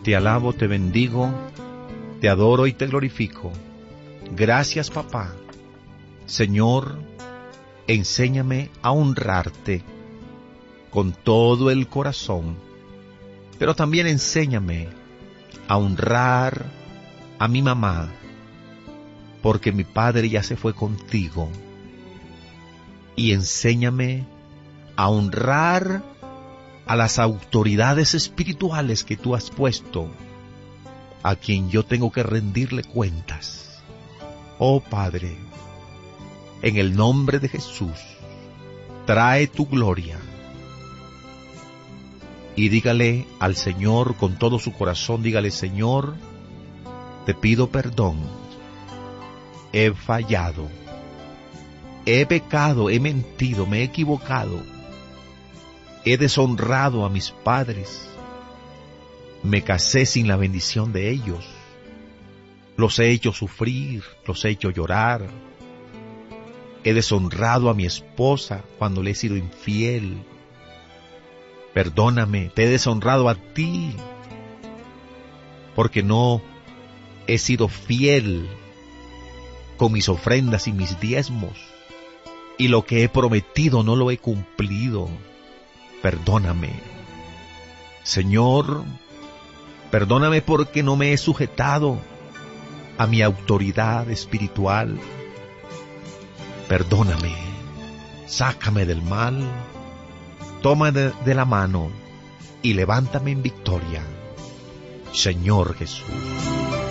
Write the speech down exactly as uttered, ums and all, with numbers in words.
Te alabo, te bendigo, te adoro y te glorifico. Gracias, papá. Señor, enséñame a honrarte con todo el corazón, pero también enséñame a honrar a mi mamá, porque mi padre ya se fue contigo. Y enséñame a honrar a las autoridades espirituales que tú has puesto, a quien yo tengo que rendirle cuentas. Oh Padre, en el nombre de Jesús, trae tu gloria. Y dígale al Señor con todo su corazón, dígale: Señor, te pido perdón. He fallado, he pecado, he mentido, me he equivocado, he deshonrado a mis padres, me casé sin la bendición de ellos, los he hecho sufrir, los he hecho llorar, he deshonrado a mi esposa cuando le he sido infiel. Perdóname, te he deshonrado a ti, porque no he sido fiel con mis ofrendas y mis diezmos, y lo que he prometido no lo he cumplido. Perdóname. Señor, perdóname porque no me he sujetado a mi autoridad espiritual. Perdóname, sácame del mal, toma de, de la mano y levántame en victoria, Señor Jesús.